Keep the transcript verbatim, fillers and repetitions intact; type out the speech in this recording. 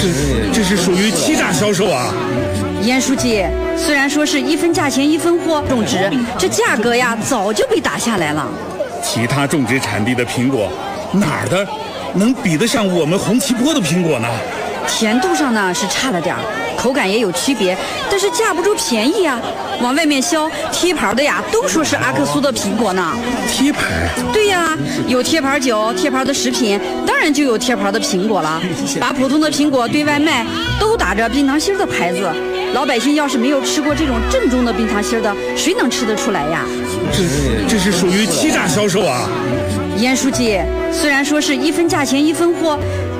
这这是属于欺诈销售啊！ 严书记，虽然说是一分价钱一分货种植，这价格呀早就被打下来了。 其他种植产地的苹果，哪儿的能比得上我们红旗坡的苹果呢？ 甜度上呢是差了点儿，口感也有区别，但是架不住便宜啊。往外面销贴牌的呀，都说是阿克苏的苹果呢。 贴牌？ 对呀，有贴牌酒、贴牌的食品，当然就有贴牌的苹果了。把普通的苹果对外卖，都打着冰糖心的牌子。老百姓要是没有吃过这种正宗的冰糖心的，谁能吃得出来呀？ 这这是属于欺诈销售啊！ 严书记，虽然说是一分价钱一分货，